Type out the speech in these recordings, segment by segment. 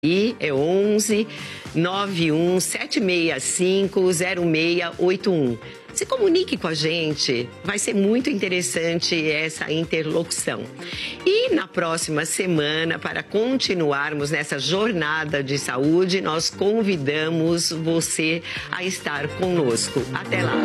E é 11 91 765 0681. Se comunique com a gente, vai ser muito interessante essa interlocução. E na próxima semana, para continuarmos nessa jornada de saúde, nós convidamos você a estar conosco. Até lá!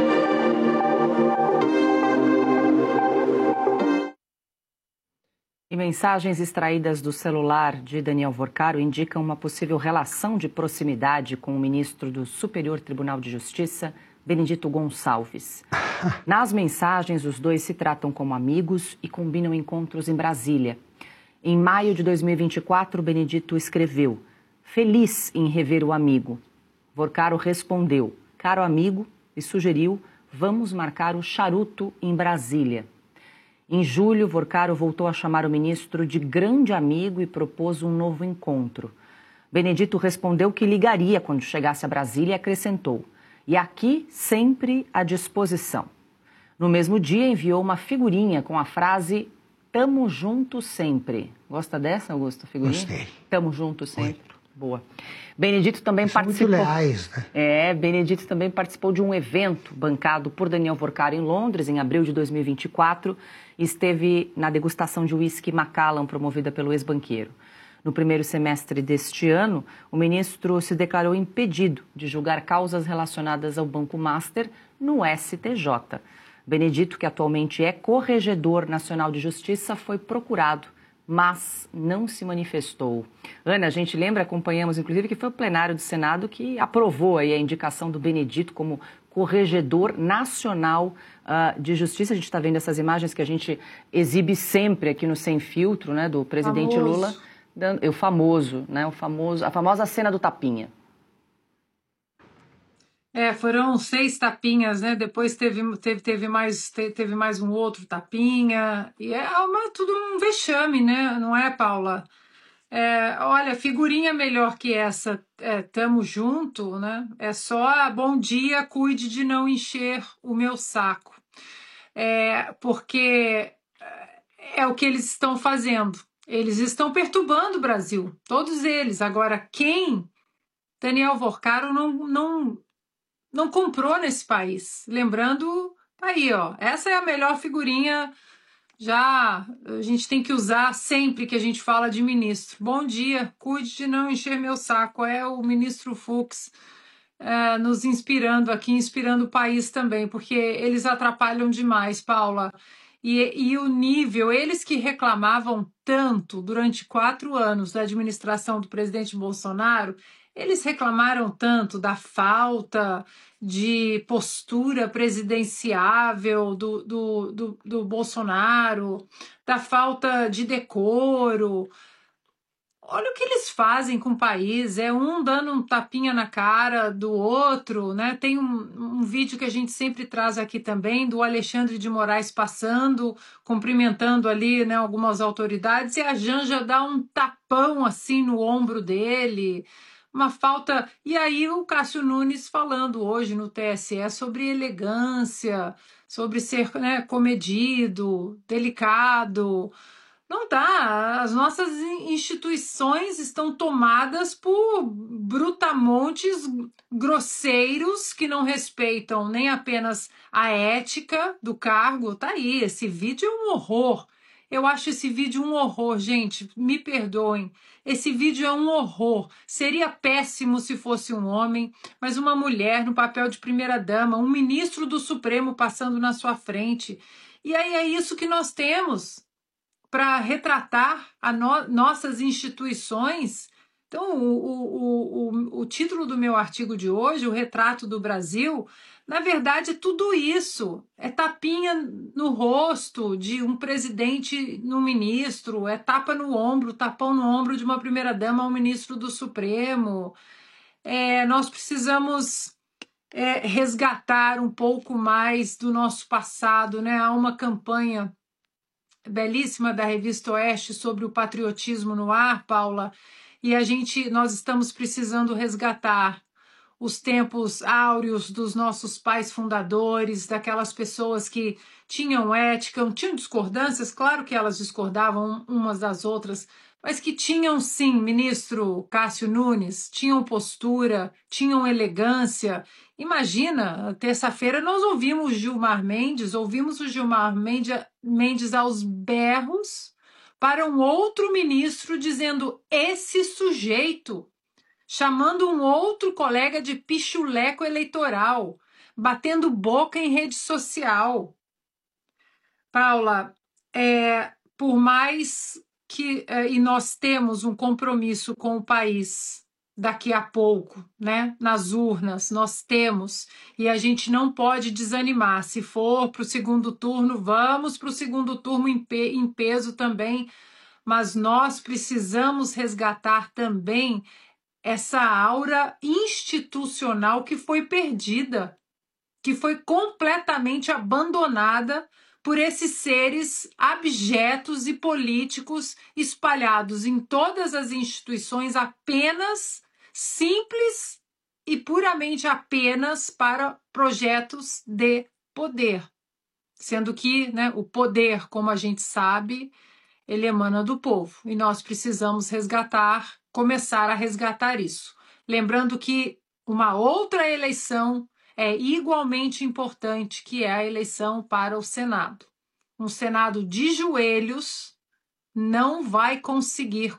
E mensagens extraídas do celular de Daniel Vorcaro indicam uma possível relação de proximidade com o ministro do Superior Tribunal de Justiça, Benedito Gonçalves. Nas mensagens, os dois se tratam como amigos e combinam encontros em Brasília. Em maio de 2024, Benedito escreveu: "Feliz em rever o amigo." Vorcaro respondeu: "Caro amigo", e sugeriu: "Vamos marcar o charuto em Brasília." Em julho, Vorcaro voltou a chamar o ministro de grande amigo e propôs um novo encontro. Benedito respondeu que ligaria quando chegasse a Brasília e acrescentou: "E aqui, sempre à disposição." No mesmo dia, enviou uma figurinha com a frase "Tamo junto sempre." Gosta dessa, Augusto, figurinha? Gostei. Tamo junto sempre. Muito. Boa. Benedito também participou. Muito leais, né? Benedito também participou de um evento bancado por Daniel Vorcaro em Londres, em abril de 2024, e esteve na degustação de uísque Macallan, promovida pelo ex-banqueiro. No primeiro semestre deste ano, o ministro se declarou impedido de julgar causas relacionadas ao Banco Master no STJ. Benedito, que atualmente é corregedor nacional de justiça, foi procurado, mas não se manifestou. Ana, a gente lembra, acompanhamos inclusive que foi o plenário do Senado que aprovou aí a indicação do Benedito como corregedor nacional de justiça. A gente está vendo essas imagens que a gente exibe sempre aqui no Sem Filtro, né, do presidente Lula. A famosa cena do tapinha. Foram 6 tapinhas, né? Depois teve mais um outro tapinha. E tudo um vexame, né? Não é, Paula? Olha, figurinha melhor que essa, tamo junto, né? É só bom dia, cuide de não encher o meu saco. Porque é o que eles estão fazendo. Eles estão perturbando o Brasil, todos eles. Agora, quem Daniel Vorcaro não comprou nesse país? Lembrando, tá aí, ó, essa é a melhor figurinha, já a gente tem que usar sempre que a gente fala de ministro. Bom dia, cuide de não encher meu saco. É o ministro Fux nos inspirando aqui, inspirando o país também, porque eles atrapalham demais, Paula. E o nível, eles que reclamavam tanto durante 4 anos da administração do presidente Bolsonaro, eles reclamaram tanto da falta de postura presidenciável do Bolsonaro, da falta de decoro. Olha o que eles fazem com o país, um dando um tapinha na cara do outro, né? Tem um vídeo que a gente sempre traz aqui também, do Alexandre de Moraes passando, cumprimentando ali, né, algumas autoridades, e a Janja dá um tapão assim no ombro dele, uma falta... E aí o Cássio Nunes falando hoje no TSE sobre elegância, sobre ser, né, comedido, delicado... Não dá, as nossas instituições estão tomadas por brutamontes grosseiros que não respeitam nem apenas a ética do cargo. Tá aí, esse vídeo é um horror. Eu acho esse vídeo um horror, gente, me perdoem. Esse vídeo é um horror. Seria péssimo se fosse um homem, mas uma mulher no papel de primeira-dama, um ministro do Supremo passando na sua frente. E aí é isso que nós temos para retratar nossas instituições. Então, o título do meu artigo de hoje, O Retrato do Brasil, na verdade é tudo isso. É tapinha no rosto de um presidente no ministro, é tapa no ombro, tapão no ombro de uma primeira-dama ao ministro do Supremo. Nós precisamos resgatar um pouco mais do nosso passado, né? Há uma campanha belíssima da Revista Oeste sobre o patriotismo no ar, Paula, e nós estamos precisando resgatar os tempos áureos dos nossos pais fundadores, daquelas pessoas que tinham ética, tinham discordâncias, claro que elas discordavam umas das outras, mas que tinham sim, ministro Cássio Nunes, tinham postura, tinham elegância. Imagina, terça-feira nós ouvimos o Gilmar Mendes aos berros para um outro ministro dizendo esse sujeito, chamando um outro colega de pichuleco eleitoral, batendo boca em rede social. Paula, por mais que e nós temos um compromisso com o país daqui a pouco, né? Nas urnas, nós temos, e a gente não pode desanimar. Se for para o segundo turno, vamos para o segundo turno em peso também, mas nós precisamos resgatar também essa aura institucional que foi perdida, que foi completamente abandonada por esses seres abjetos e políticos espalhados em todas as instituições apenas simples e puramente apenas para projetos de poder. Sendo que, né, o poder, como a gente sabe, ele emana do povo. E nós precisamos começar a resgatar isso. Lembrando que uma outra eleição é igualmente importante, que é a eleição para o Senado. Um Senado de joelhos não vai conseguir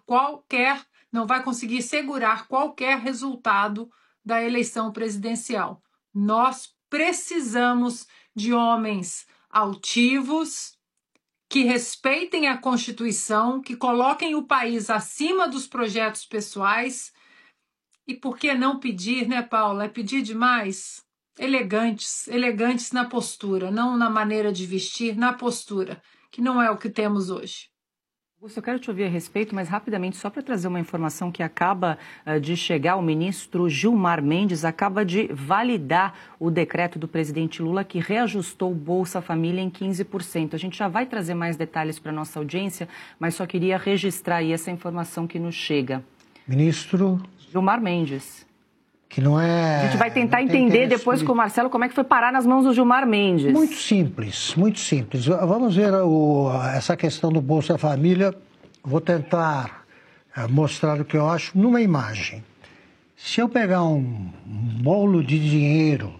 segurar qualquer resultado da eleição presidencial. Nós precisamos de homens altivos, que respeitem a Constituição, que coloquem o país acima dos projetos pessoais. E por que não pedir, né, Paula? É pedir demais? Elegantes na postura, não na maneira de vestir, na postura, que não é o que temos hoje. Augusto, eu quero te ouvir a respeito, mas rapidamente, só para trazer uma informação que acaba de chegar, o ministro Gilmar Mendes acaba de validar o decreto do presidente Lula que reajustou o Bolsa Família em 15%. A gente já vai trazer mais detalhes para a nossa audiência, mas só queria registrar aí essa informação que nos chega. Ministro Gilmar Mendes. Que não é... A gente vai tentar entender depois com o Marcelo como é que foi parar nas mãos do Gilmar Mendes. Muito simples, muito simples. Vamos ver essa questão do Bolsa Família. Vou tentar mostrar o que eu acho numa imagem. Se eu pegar um bolo de dinheiro,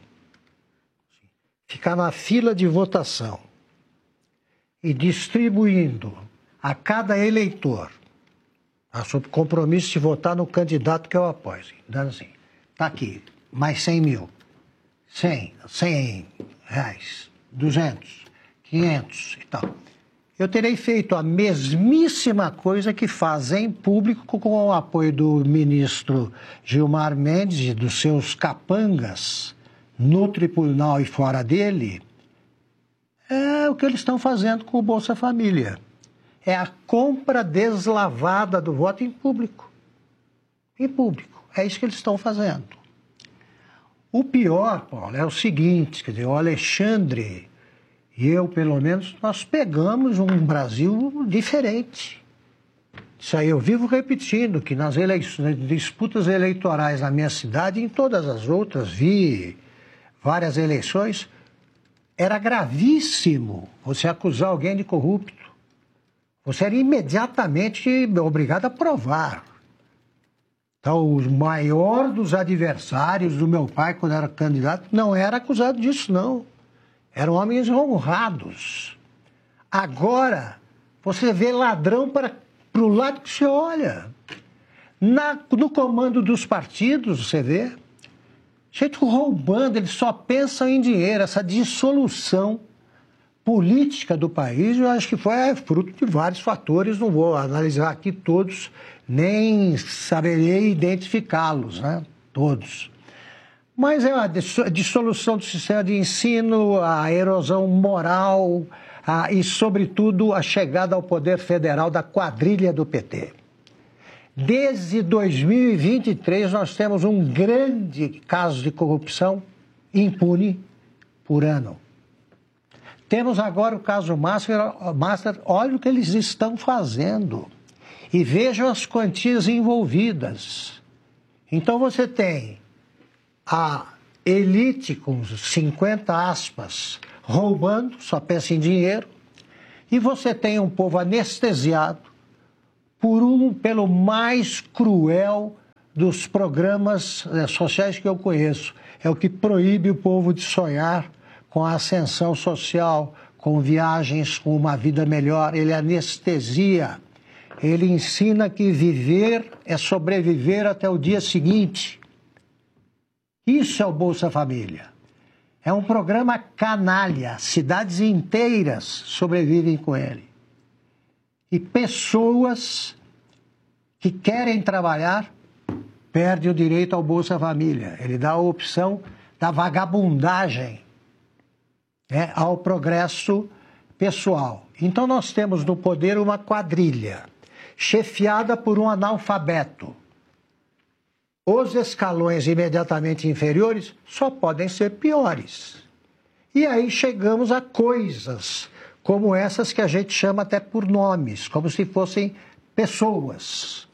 ficar na fila de votação e distribuindo a cada eleitor, sob compromisso de votar no candidato que eu apoio, dando assim... Está aqui, mais 100 mil, 100 reais, 200, 500 e tal. Eu terei feito a mesmíssima coisa que faz em público com o apoio do ministro Gilmar Mendes e dos seus capangas no tribunal e fora dele. É o que eles estão fazendo com o Bolsa Família. É a compra deslavada do voto em público. Em público. É isso que eles estão fazendo. O pior, Paulo, é o seguinte, quer dizer, o Alexandre e eu, pelo menos, nós pegamos um Brasil diferente. Isso aí eu vivo repetindo, que nas disputas eleitorais na minha cidade e em todas as outras, vi várias eleições, era gravíssimo você acusar alguém de corrupto. Você era imediatamente obrigado a provar. Então, o maior dos adversários do meu pai, quando era candidato, não era acusado disso, não. Eram homens honrados. Agora, você vê ladrão para o lado que você olha. No comando dos partidos, você vê, gente roubando, eles só pensam em dinheiro. Essa dissolução política do país, eu acho que foi fruto de vários fatores, não vou analisar aqui todos, nem saberei identificá-los, né? Todos. Mas é a dissolução do sistema de ensino, a erosão moral e, sobretudo, a chegada ao poder federal da quadrilha do PT. Desde 2023, nós temos um grande caso de corrupção impune por ano. Temos agora o caso Master, olha o que eles estão fazendo. E vejam as quantias envolvidas. Então você tem a elite com 50 aspas roubando, só pensa em dinheiro, e você tem um povo anestesiado pelo mais cruel dos programas sociais que eu conheço. É o que proíbe o povo de sonhar com a ascensão social, com viagens, com uma vida melhor. Ele anestesia, ele ensina que viver é sobreviver até o dia seguinte. Isso é o Bolsa Família. É um programa canalha, cidades inteiras sobrevivem com ele. E pessoas que querem trabalhar perdem o direito ao Bolsa Família. Ele dá a opção da vagabundagem, ao progresso pessoal. Então nós temos no poder uma quadrilha, chefiada por um analfabeto. Os escalões imediatamente inferiores só podem ser piores. E aí chegamos a coisas como essas que a gente chama até por nomes, como se fossem pessoas.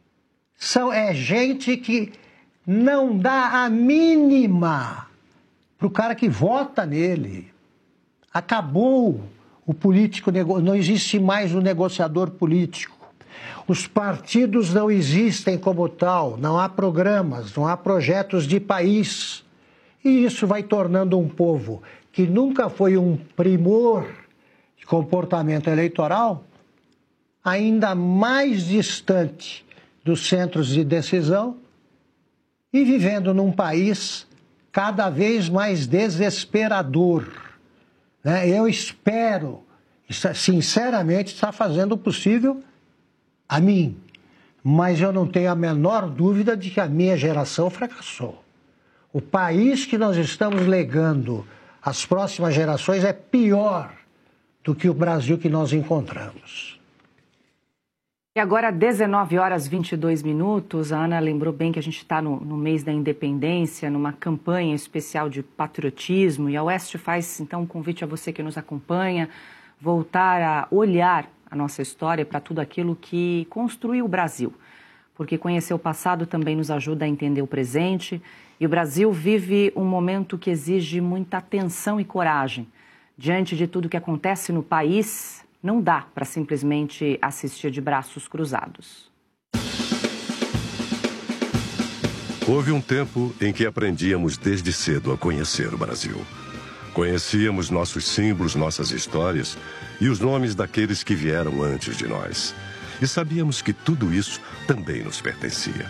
É gente que não dá a mínima para o cara que vota nele. Acabou o político, não existe mais o negociador político. Os partidos não existem como tal, não há programas, não há projetos de país. E isso vai tornando um povo que nunca foi um primor de comportamento eleitoral ainda mais distante dos centros de decisão e vivendo num país cada vez mais desesperador. Eu espero, sinceramente, estar fazendo o possível a mim, mas eu não tenho a menor dúvida de que a minha geração fracassou. O país que nós estamos legando às próximas gerações é pior do que o Brasil que nós encontramos. E agora, 19h22, a Ana lembrou bem que a gente está no mês da independência, numa campanha especial de patriotismo, e a Oeste faz, então, um convite a você que nos acompanha, voltar a olhar a nossa história para tudo aquilo que construiu o Brasil, porque conhecer o passado também nos ajuda a entender o presente, e o Brasil vive um momento que exige muita atenção e coragem. Diante de tudo que acontece no país, não dá para simplesmente assistir de braços cruzados. Houve um tempo em que aprendíamos desde cedo a conhecer o Brasil. Conhecíamos nossos símbolos, nossas histórias e os nomes daqueles que vieram antes de nós. E sabíamos que tudo isso também nos pertencia.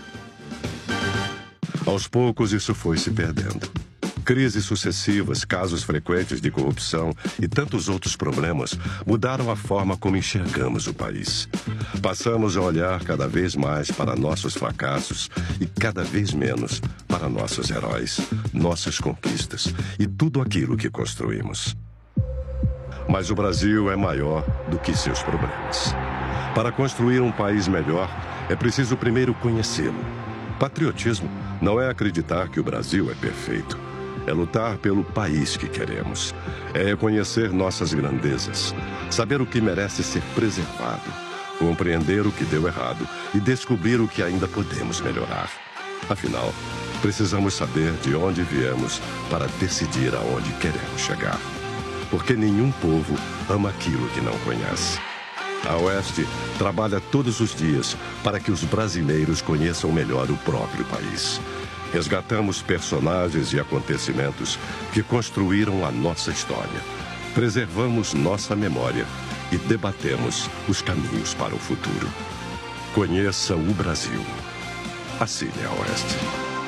Aos poucos, isso foi se perdendo. Crises sucessivas, casos frequentes de corrupção e tantos outros problemas mudaram a forma como enxergamos o país. Passamos a olhar cada vez mais para nossos fracassos e cada vez menos para nossos heróis, nossas conquistas e tudo aquilo que construímos. Mas o Brasil é maior do que seus problemas. Para construir um país melhor, é preciso primeiro conhecê-lo. Patriotismo não é acreditar que o Brasil é perfeito. É lutar pelo país que queremos. É reconhecer nossas grandezas, saber o que merece ser preservado, compreender o que deu errado e descobrir o que ainda podemos melhorar. Afinal, precisamos saber de onde viemos para decidir aonde queremos chegar. Porque nenhum povo ama aquilo que não conhece. A Oeste trabalha todos os dias para que os brasileiros conheçam melhor o próprio país. Resgatamos personagens e acontecimentos que construíram a nossa história. Preservamos nossa memória e debatemos os caminhos para o futuro. Conheça o Brasil. Assine a Oeste.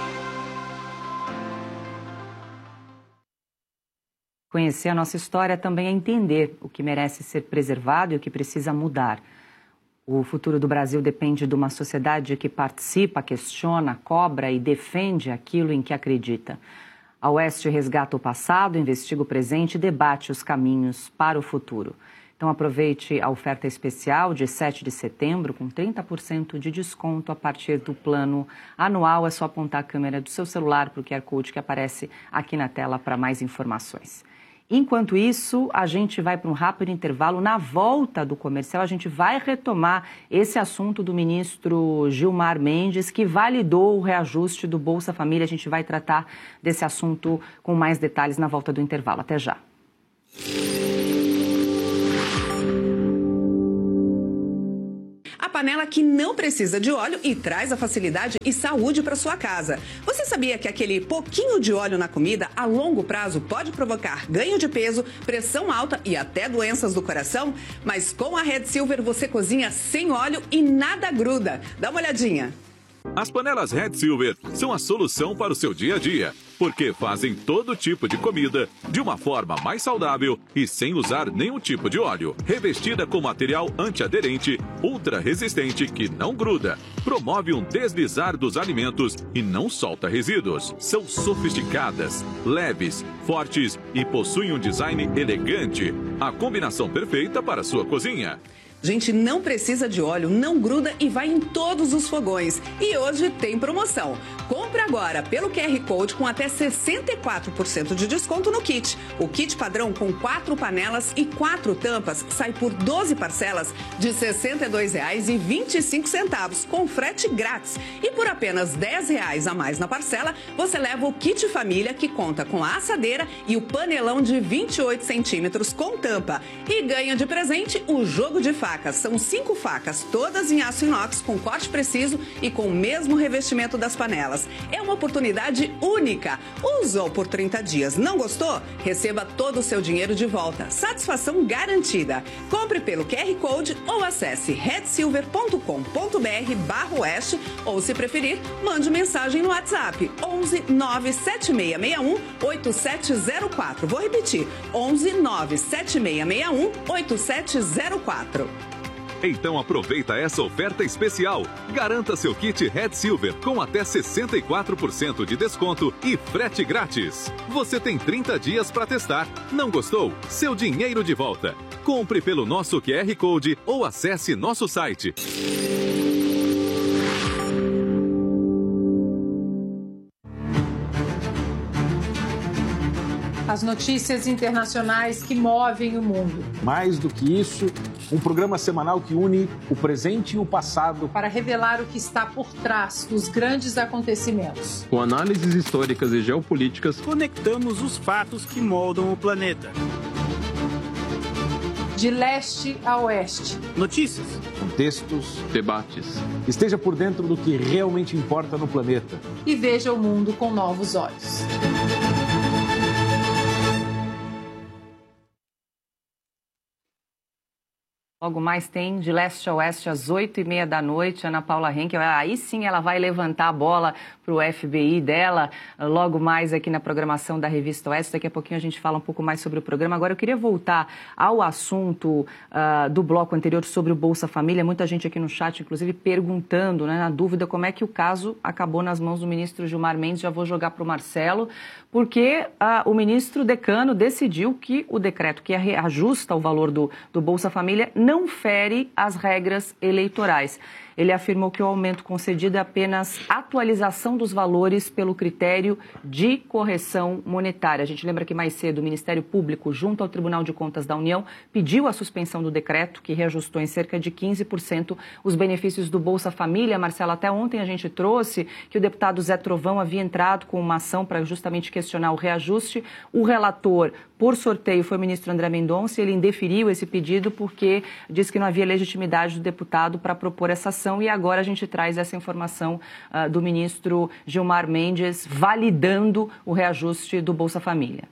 Conhecer a nossa história também é entender o que merece ser preservado e o que precisa mudar. O futuro do Brasil depende de uma sociedade que participa, questiona, cobra e defende aquilo em que acredita. A Oeste resgata o passado, investiga o presente e debate os caminhos para o futuro. Então aproveite a oferta especial de 7 de setembro com 30% de desconto a partir do plano anual. É só apontar a câmera do seu celular para o QR Code que aparece aqui na tela para mais informações. Enquanto isso, a gente vai para um rápido intervalo. Na volta do comercial, a gente vai retomar esse assunto do ministro Gilmar Mendes, que validou o reajuste do Bolsa Família. A gente vai tratar desse assunto com mais detalhes na volta do intervalo. Até já. A panela que não precisa de óleo e traz a facilidade e saúde para sua casa. Você sabia que aquele pouquinho de óleo na comida, a longo prazo, pode provocar ganho de peso, pressão alta e até doenças do coração? Mas com a Red Silver você cozinha sem óleo e nada gruda. Dá uma olhadinha. As panelas Red Silver são a solução para o seu dia a dia, porque fazem todo tipo de comida de uma forma mais saudável e sem usar nenhum tipo de óleo. Revestida com material antiaderente, ultra resistente que não gruda, promove um deslizar dos alimentos e não solta resíduos. São sofisticadas, leves, fortes e possuem um design elegante. A combinação perfeita para a sua cozinha. Gente, não precisa de óleo, não gruda e vai em todos os fogões. E hoje tem promoção. Compre agora pelo QR Code com até 64% de desconto no kit. O kit padrão com 4 panelas e 4 tampas sai por 12 parcelas de R$ 62,25 com frete grátis. E por apenas R$ 10 a mais na parcela, você leva o kit família que conta com a assadeira e o panelão de 28 centímetros com tampa. E ganha de presente o jogo de facas. São 5 facas, todas em aço inox, com corte preciso e com o mesmo revestimento das panelas. É uma oportunidade única. Usou por 30 dias, não gostou? Receba todo o seu dinheiro de volta. Satisfação garantida. Compre pelo QR Code ou acesse redsilver.com.br/oeste ou, se preferir, mande mensagem no WhatsApp 11 97661 8704. Vou repetir, 11 97661 8704. Então aproveita essa oferta especial. Garanta seu kit Red Silver com até 64% de desconto e frete grátis. Você tem 30 dias para testar. Não gostou? Seu dinheiro de volta. Compre pelo nosso QR Code ou acesse nosso site. As notícias internacionais que movem o mundo. Mais do que isso, um programa semanal que une o presente e o passado para revelar o que está por trás dos grandes acontecimentos. Com análises históricas e geopolíticas, conectamos os fatos que moldam o planeta. De leste a oeste. Notícias, contextos, debates. Esteja por dentro do que realmente importa no planeta. E veja o mundo com novos olhos. Logo mais tem De Leste a Oeste, às 8h30 da noite, Ana Paula Henkel. Aí sim ela vai levantar a bola para o FBI dela, logo mais aqui na programação da Revista Oeste. Daqui a pouquinho a gente fala um pouco mais sobre o programa. Agora eu queria voltar ao assunto do bloco anterior sobre o Bolsa Família. Muita gente aqui no chat, inclusive, perguntando, né, na dúvida, como é que o caso acabou nas mãos do ministro Gilmar Mendes. Já vou jogar para o Marcelo, porque o ministro decano decidiu que o decreto que reajusta o valor do Bolsa Família não fere as regras eleitorais. Ele afirmou que o aumento concedido é apenas atualização dos valores pelo critério de correção monetária. A gente lembra que mais cedo o Ministério Público, junto ao Tribunal de Contas da União, pediu a suspensão do decreto, que reajustou em cerca de 15% os benefícios do Bolsa Família. Marcelo, até ontem a gente trouxe que o deputado Zé Trovão havia entrado com uma ação para justamente questionar o reajuste. O relator, por sorteio, foi o ministro André Mendonça, e ele indeferiu esse pedido porque disse que não havia legitimidade do deputado para propor essa ação. E agora a gente traz essa informação do ministro Gilmar Mendes validando o reajuste do Bolsa Família.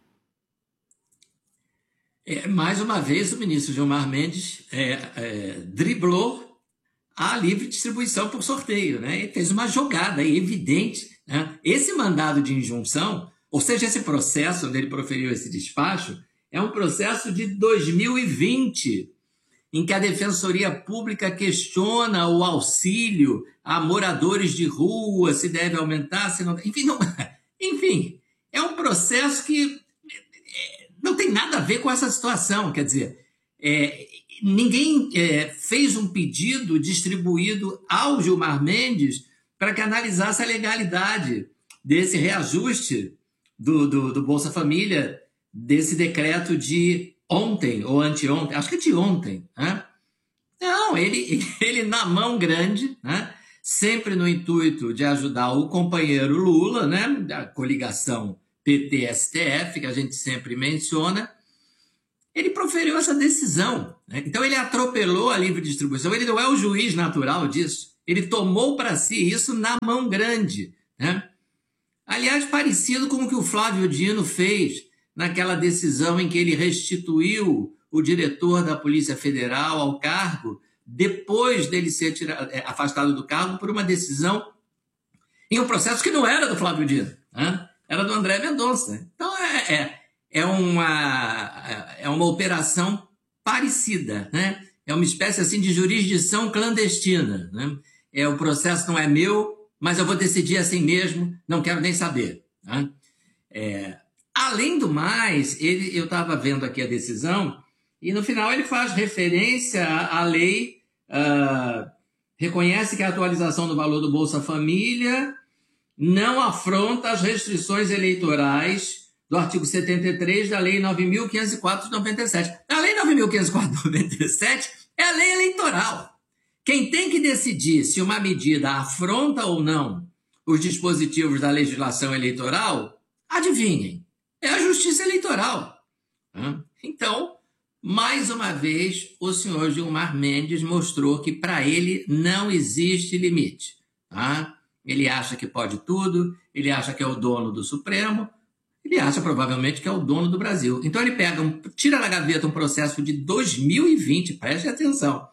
Mais uma vez, o ministro Gilmar Mendes driblou a livre distribuição por sorteio, né? E fez uma jogada evidente, né? Esse mandado de injunção, ou seja, esse processo onde ele proferiu esse despacho, é um processo de 2020, em que a Defensoria Pública questiona o auxílio a moradores de rua, se deve aumentar, se não... Enfim, é um processo que não tem nada a ver com essa situação. Quer dizer, ninguém fez um pedido distribuído ao Gilmar Mendes para que analisasse a legalidade desse reajuste do Bolsa Família, desse decreto de ontem ou anteontem, acho que de ontem, né? Não, ele na mão grande, né? Sempre no intuito de ajudar o companheiro Lula, né? Da coligação PT-STF, que a gente sempre menciona, ele proferiu essa decisão, né? Então ele atropelou a livre distribuição, ele não é o juiz natural disso, ele tomou para si isso na mão grande, né? Aliás, parecido com o que o Flávio Dino fez naquela decisão em que ele restituiu o diretor da Polícia Federal ao cargo, depois dele ser afastado do cargo por uma decisão em um processo que não era do Flávio Dino, né? Era do André Mendonça. Então é uma operação parecida, né? É uma espécie assim de jurisdição clandestina, né? O processo não é meu, mas eu vou decidir assim mesmo, não quero nem saber, né? Além do mais, eu estava vendo aqui a decisão, e no final ele faz referência à lei, reconhece que a atualização do valor do Bolsa Família não afronta as restrições eleitorais do artigo 73 da Lei 9.504 de 97. A Lei 9.504 de 97 é a lei eleitoral. Quem tem que decidir se uma medida afronta ou não os dispositivos da legislação eleitoral, adivinhem, é a Justiça Eleitoral. Então, mais uma vez, o senhor Gilmar Mendes mostrou que para ele não existe limite. Ele acha que pode tudo, ele acha que é o dono do Supremo, ele acha provavelmente que é o dono do Brasil. Então ele tira da gaveta um processo de 2020, preste atenção,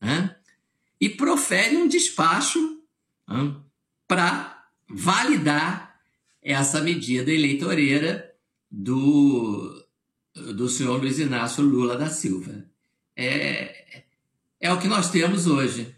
e profere um despacho para validar essa medida eleitoreira do senhor Luiz Inácio Lula da Silva. É o que nós temos hoje.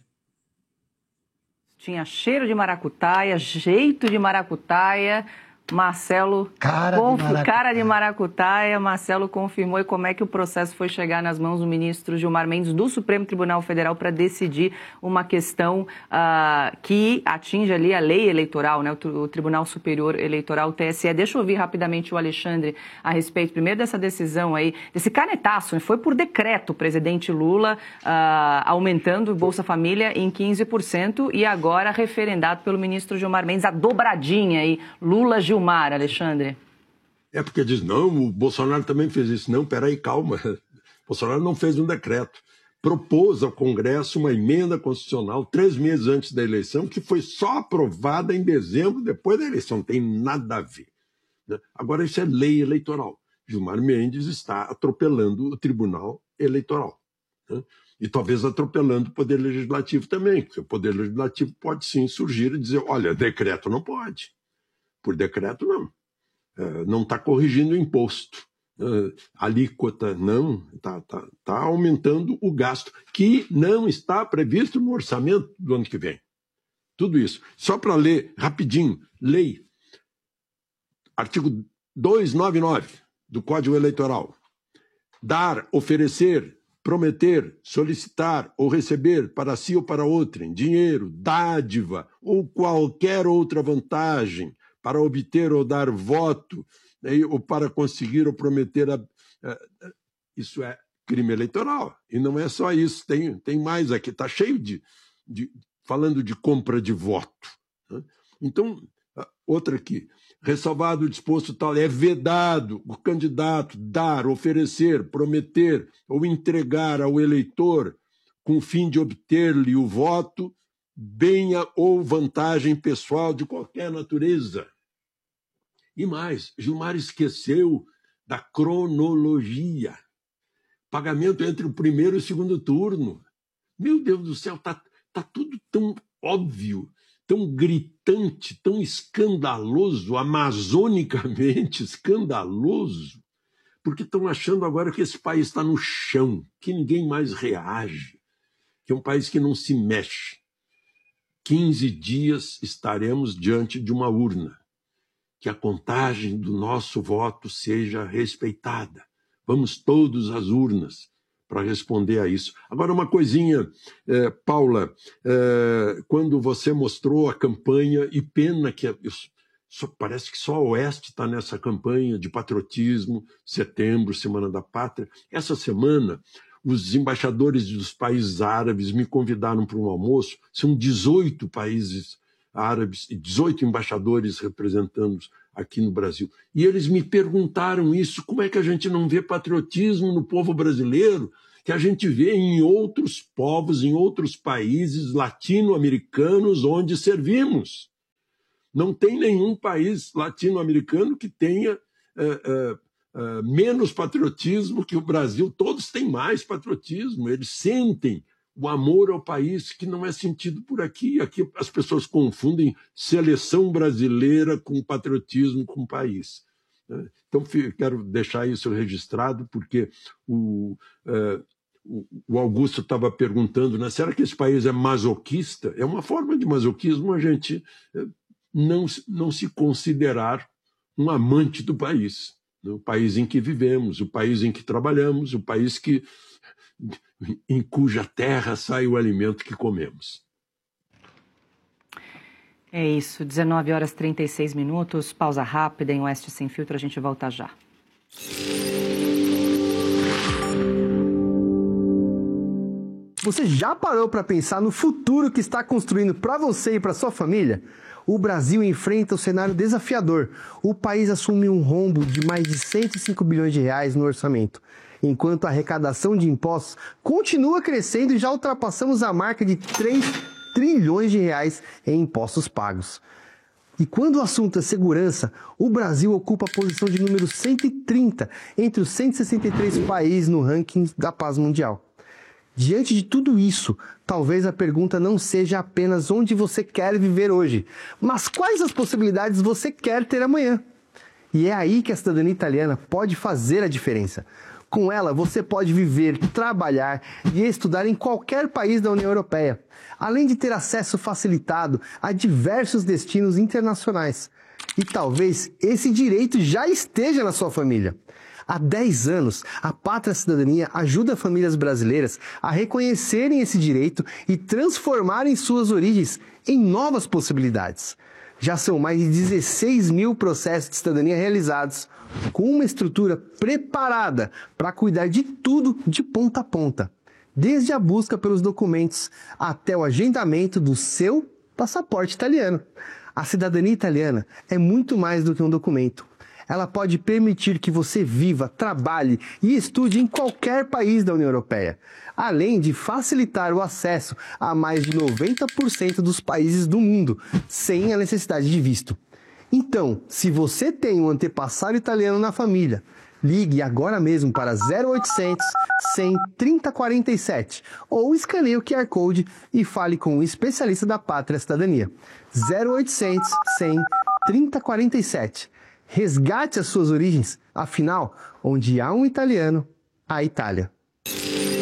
Tinha cheiro de maracutaia, jeito de maracutaia. Marcelo, cara de maracutaia, Marcelo confirmou. E como é que o processo foi chegar nas mãos do ministro Gilmar Mendes do Supremo Tribunal Federal para decidir uma questão que atinge ali a lei eleitoral, né? O Tribunal Superior Eleitoral, o TSE. Deixa eu ouvir rapidamente o Alexandre a respeito, primeiro dessa decisão aí, desse canetaço, né? Foi por decreto o presidente Lula aumentando o Bolsa Família em 15% e agora referendado pelo ministro Gilmar Mendes, a dobradinha aí, Lula-Gilmar, Alexandre. Porque diz, não, o Bolsonaro também fez isso. Não, peraí, calma. Bolsonaro não fez um decreto. Propôs ao Congresso uma emenda constitucional 3 meses antes da eleição, que foi só aprovada em dezembro, depois da eleição. Não tem nada a ver. Agora, isso é lei eleitoral. Gilmar Mendes está atropelando o Tribunal Eleitoral. E talvez atropelando o Poder Legislativo também, porque o Poder Legislativo pode sim surgir e dizer, olha, decreto não pode. Por decreto, não. Não está corrigindo o imposto. Alíquota, não. Está aumentando o gasto, que não está previsto no orçamento do ano que vem. Tudo isso. Só para ler rapidinho. Lei. Artigo 299 do Código Eleitoral. Dar, oferecer, prometer, solicitar ou receber para si ou para outrem dinheiro, dádiva ou qualquer outra vantagem para obter ou dar voto, ou para conseguir ou prometer. Isso é crime eleitoral. E não é só isso, tem mais aqui, está cheio falando de compra de voto. Então, outra aqui, ressalvado o disposto tal, é vedado o candidato dar, oferecer, prometer ou entregar ao eleitor com o fim de obter-lhe o voto, bem ou vantagem pessoal de qualquer natureza. E mais, Gilmar esqueceu da cronologia. Pagamento entre o primeiro e o segundo turno. Meu Deus do céu, tá tudo tão óbvio, tão gritante, tão escandaloso, amazonicamente escandaloso, porque estão achando agora que esse país está no chão, que ninguém mais reage, que é um país que não se mexe. 15 dias estaremos diante de uma urna. Que a contagem do nosso voto seja respeitada. Vamos todos às urnas para responder a isso. Agora, uma coisinha, Paula, quando você mostrou a campanha, e pena que parece que só a Oeste está nessa campanha de patriotismo, setembro, Semana da Pátria. Essa semana, os embaixadores dos países árabes me convidaram para um almoço, são 18 países árabes e 18 embaixadores representando aqui no Brasil. E eles me perguntaram isso, como é que a gente não vê patriotismo no povo brasileiro, que a gente vê em outros povos, em outros países latino-americanos onde servimos. Não tem nenhum país latino-americano que tenha menos patriotismo que o Brasil. Todos têm mais patriotismo, eles sentem o amor ao país que não é sentido por aqui. Aqui as pessoas confundem seleção brasileira com patriotismo com o país. Então, quero deixar isso registrado, porque o Augusto estava perguntando, né, será que esse país é masoquista? É uma forma de masoquismo a gente não se considerar um amante do país, né? O país em que vivemos, o país em que trabalhamos, o país em cuja terra sai o alimento que comemos. É isso, 19 horas e 36 minutos, pausa rápida em Oeste Sem Filtro, a gente volta já. Você já parou para pensar no futuro que está construindo para você e para sua família? O Brasil enfrenta um cenário desafiador. O país assume um rombo de mais de 105 bilhões de reais no orçamento, enquanto a arrecadação de impostos continua crescendo e já ultrapassamos a marca de 3 trilhões de reais em impostos pagos. E quando o assunto é segurança, o Brasil ocupa a posição de número 130 entre os 163 países no ranking da paz mundial. Diante de tudo isso, talvez a pergunta não seja apenas onde você quer viver hoje, mas quais as possibilidades você quer ter amanhã. E é aí que a cidadania italiana pode fazer a diferença. Com ela, você pode viver, trabalhar e estudar em qualquer país da União Europeia, além de ter acesso facilitado a diversos destinos internacionais. E talvez esse direito já esteja na sua família. Há 10 anos, a Pátria Cidadania ajuda famílias brasileiras a reconhecerem esse direito e transformarem suas origens em novas possibilidades. Já são mais de 16 mil processos de cidadania realizados, com uma estrutura preparada para cuidar de tudo de ponta a ponta, desde a busca pelos documentos até o agendamento do seu passaporte italiano. A cidadania italiana é muito mais do que um documento. Ela pode permitir que você viva, trabalhe e estude em qualquer país da União Europeia, além de facilitar o acesso a mais de 90% dos países do mundo, sem a necessidade de visto. Então, se você tem um antepassado italiano na família, ligue agora mesmo para 0800 100 3047 ou escaneie o QR Code e fale com um especialista da Pátria Cidadania. 0800 100 3047. Resgate as suas origens, afinal, onde há um italiano, há Itália.